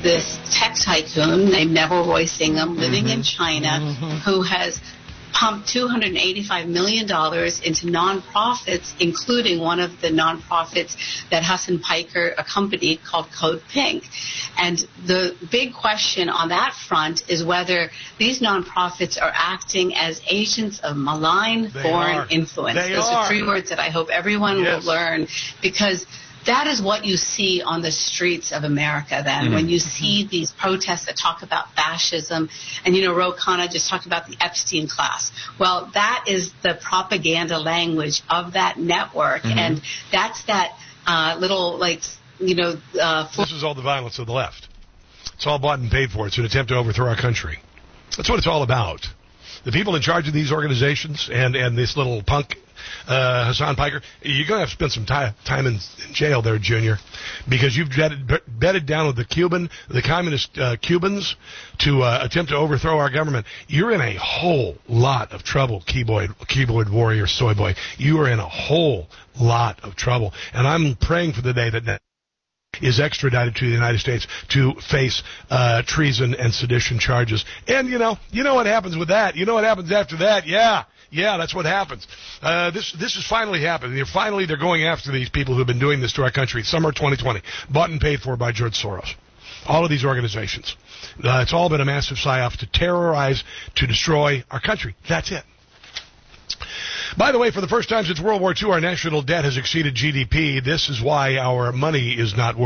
this tech tycoon named Neville Roy Singham living in China who has pumped $285 million into nonprofits, including one of the nonprofits that Hassan Piker accompanied called Code Pink. And the big question on that front is whether these nonprofits are acting as agents of malign foreign influence. Those are 3 words that I hope everyone will learn, because that is what you see on the streets of America then, when you see these protests that talk about fascism. And, Ro Khanna just talked about the Epstein class. Well, that is the propaganda language of that network. And that's that little, this is all the violence of the left. It's all bought and paid for. It's an attempt to overthrow our country. That's what it's all about. The people in charge of these organizations and this little punk Hassan Piker, you're going to have to spend some time in jail there, Junior, because you've bedded down with the communist Cubans to attempt to overthrow our government. You're in a whole lot of trouble, keyboard warrior, soy boy. You are in a whole lot of trouble. And I'm praying for the day that is extradited to the United States to face treason and sedition charges. And you know what happens with that. You know what happens after that. Yeah, that's what happens. This is finally happening. Finally, they're going after these people who've been doing this to our country. Summer 2020, bought and paid for by George Soros. All of these organizations. It's all been a massive psyop to terrorize, to destroy our country. That's it. By the way, for the first time since World War II, our national debt has exceeded GDP. This is why our money is not